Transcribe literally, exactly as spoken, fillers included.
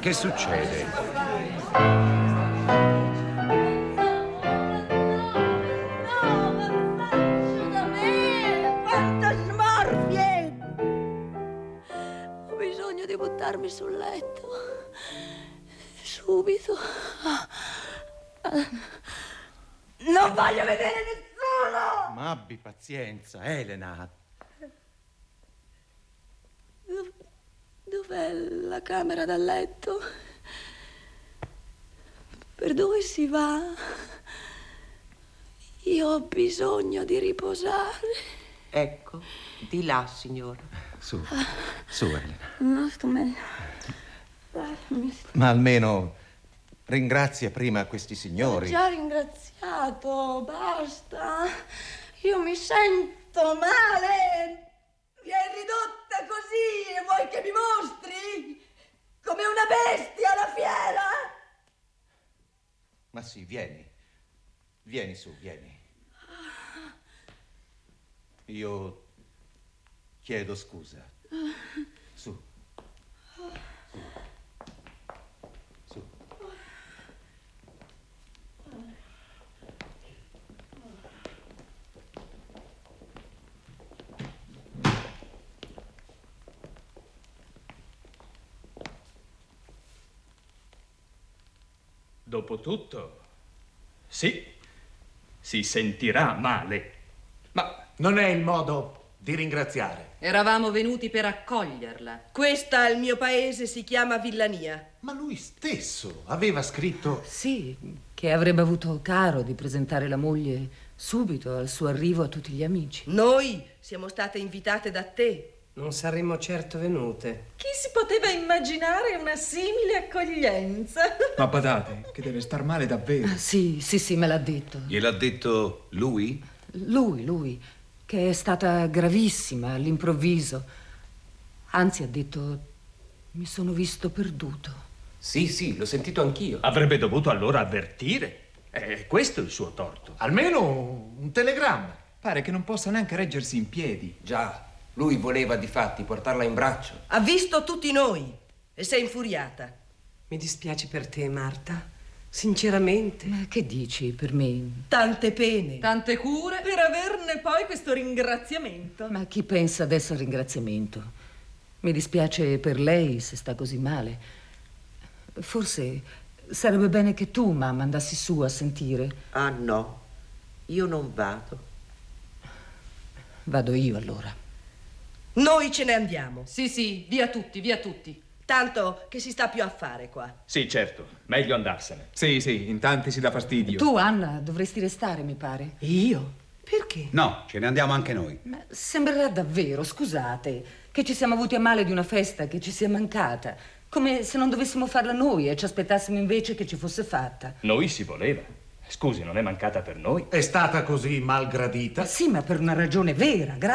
Che succede? No, ma faccio da me! Quanta smorfie! Ho bisogno di buttarmi sul letto. Subito. Non voglio vedere nessuno! Ma abbi pazienza, Elena. Dov- Dov'è la camera da letto? Per dove si va? Io ho bisogno di riposare. Ecco, di là, signora. Su, su, Elena. No, sto meglio. Dai, mi sto... Ma almeno ringrazia prima questi signori. Ho già ringraziato, basta. Io mi sento male. Mi hai ridotta così e vuoi che mi mostri? Come una bestia alla fiera? Ma sì, vieni. Vieni su, vieni. Io chiedo scusa. Su. Su. Su. Dopotutto, sì, si sentirà male. Ma non è il modo di ringraziare. Eravamo venuti per accoglierla. Questa al mio paese si chiama villania. Ma lui stesso aveva scritto... Sì, che avrebbe avuto caro di presentare la moglie subito al suo arrivo a tutti gli amici. Noi siamo state invitate da te. Non saremmo certo venute. Chi si poteva immaginare una simile accoglienza? Ma badate, che deve star male davvero. Ah, sì, sì, sì, me l'ha detto. Gliel'ha detto lui? Lui, lui, che è stata gravissima all'improvviso. Anzi, ha detto, mi sono visto perduto. Sì, sì, l'ho sentito anch'io. Avrebbe dovuto allora avvertire. È questo il suo torto. Almeno un telegramma. Pare che non possa neanche reggersi in piedi. Già, lui voleva difatti portarla in braccio. Ha visto tutti noi e si è infuriata. Mi dispiace per te, Marta. Sinceramente. Ma che dici per me? Tante pene. Tante cure per averne poi questo ringraziamento. Ma chi pensa adesso al ringraziamento? Mi dispiace per lei se sta così male. Forse sarebbe bene che tu, mamma, andassi su a sentire. Ah no, io non vado. Vado io allora. Noi ce ne andiamo. Sì, sì, via tutti, via tutti. Tanto che si sta più a fare qua. Sì, certo, meglio andarsene. Sì, sì, in tanti si dà fastidio. Tu, Anna, dovresti restare, mi pare. Io? Perché? No, ce ne andiamo anche noi. Ma sembrerà davvero, scusate, che ci siamo avuti a male di una festa che ci sia mancata. Come se non dovessimo farla noi e ci aspettassimo invece che ci fosse fatta. Noi si voleva. Scusi, non è mancata per noi? È stata così malgradita? Sì, ma per una ragione vera,